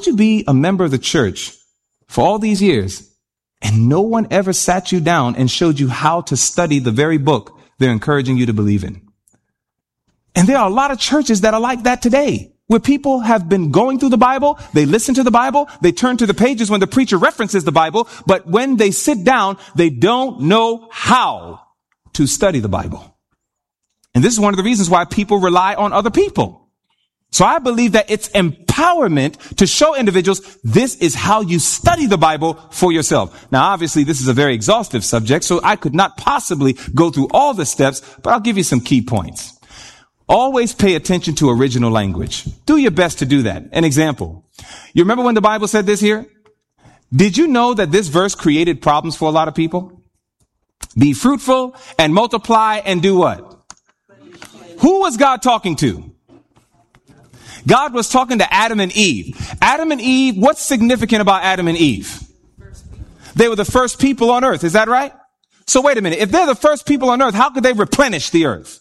could you be a member of the church for all these years and no one ever sat you down and showed you how to study the very book they're encouraging you to believe in? And there are a lot of churches that are like that today, where people have been going through the Bible, they listen to the Bible, they turn to the pages when the preacher references the Bible, but when they sit down, they don't know how to study the Bible. And this is one of the reasons why people rely on other people. So I believe that it's empowerment to show individuals this is how you study the Bible for yourself. Now, obviously, this is a very exhaustive subject, so I could not possibly go through all the steps, but I'll give you some key points. Always pay attention to original language. Do your best to do that. An example. You remember when the Bible said this here? Did you know that this verse created problems for a lot of people? Be fruitful and multiply and do what? Who was God talking to? God was talking to Adam and Eve. Adam and Eve, what's significant about Adam and Eve? They were the first people on earth. Is that right? So wait a minute. If they're the first people on earth, how could they replenish the earth?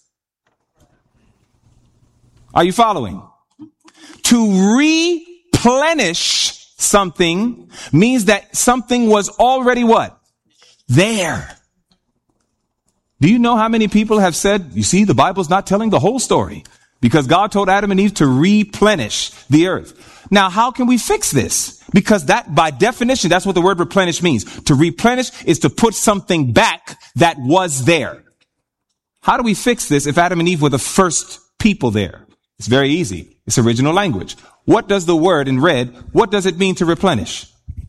Are you following? To replenish something means that something was already what? There. Do you know how many people have said, you see, the Bible's not telling the whole story because God told Adam and Eve to replenish the earth. Now, how can we fix this? Because that, by definition, that's what the word replenish means. To replenish is to put something back that was there. How do we fix this if Adam and Eve were the first people there? It's very easy. It's original language. What does the word in red, what does it mean to replenish?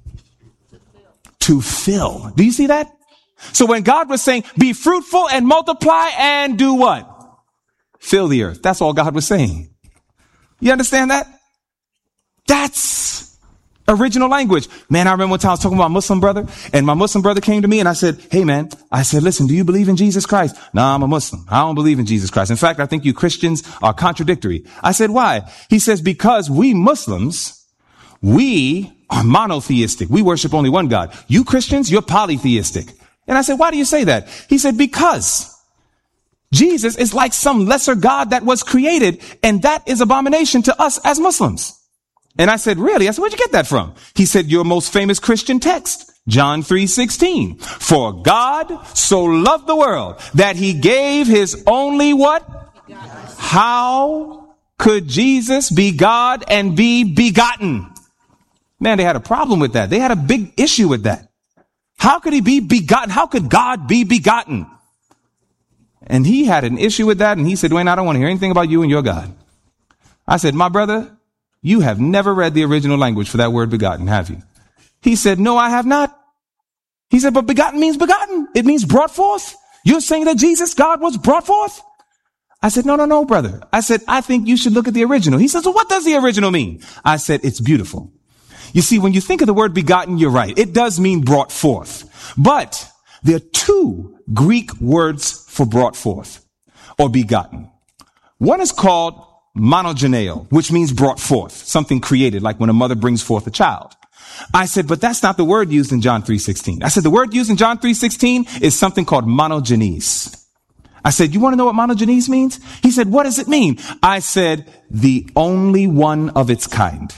To fill. Do you see that? So when God was saying, be fruitful and multiply and do what? Fill the earth. That's all God was saying. You understand that? That's original language. Man, I remember one time I was talking about a Muslim brother, and my Muslim brother came to me and I said, hey man, I said, listen, do you believe in Jesus Christ? No, I'm a Muslim. I don't believe in Jesus Christ. In fact, I think you Christians are contradictory. I said, why? He says, because we Muslims, we are monotheistic. We worship only one God. You Christians, you're polytheistic. And I said, why do you say that? He said, because Jesus is like some lesser God that was created, and that is abomination to us as Muslims. And I said, really? I said, where'd you get that from? He said, your most famous Christian text, John 3:16. For God so loved the world that he gave his only what? How could Jesus be God and be begotten? Man, they had a problem with that. They had a big issue with that. How could he be begotten? How could God be begotten? And he had an issue with that. And he said, Dwayne, I don't want to hear anything about you and your God. I said, my brother, you have never read the original language for that word begotten, have you? He said, no, I have not. He said, but begotten means begotten. It means brought forth. You're saying that Jesus, God, was brought forth? I said, no, brother. I said, I think you should look at the original. He says, well, what does the original mean? I said, it's beautiful. You see, when you think of the word begotten, you're right. It does mean brought forth. But there are two Greek words for brought forth or begotten. One is called monogeneo, which means brought forth, something created, like when a mother brings forth a child. I said, but that's not the word used in John 3:16. I said, the word used in John 3:16 is something called monogenes. I said, you want to know what monogenes means? He said, what does it mean? I said, the only one of its kind.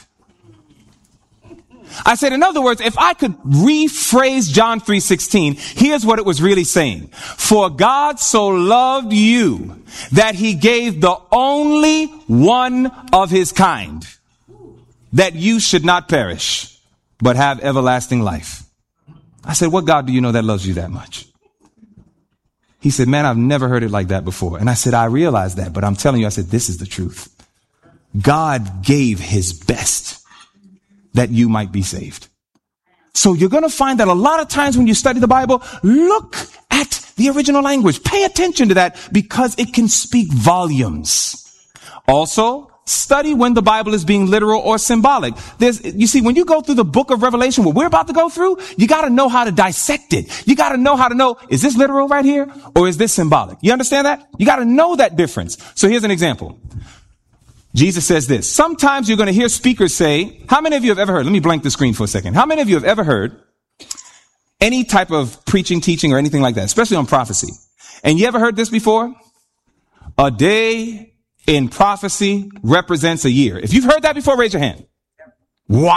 I said, in other words, if I could rephrase John 3:16, here's what it was really saying. For God so loved you that he gave the only one of his kind, that you should not perish, but have everlasting life. I said, what God do you know that loves you that much? He said, man, I've never heard it like that before. And I said, I realize that, but I'm telling you, I said, this is the truth. God gave his best that you might be saved. So you're going to find that a lot of times when you study the Bible, look at the original language. Pay attention to that because it can speak volumes. Also, study when the Bible is being literal or symbolic. You see, when you go through the book of Revelation, what we're about to go through, you got to know how to dissect it. You got to know how to know, is this literal right here or is this symbolic? You understand that? You got to know that difference. So here's an example. Jesus says this. Sometimes you're going to hear speakers say, how many of you have ever heard, let me blank the screen for a second. How many of you have ever heard any type of preaching, teaching, or anything like that, especially on prophecy? And you ever heard this before? A day in prophecy represents a year. If you've heard that before, raise your hand. Wow.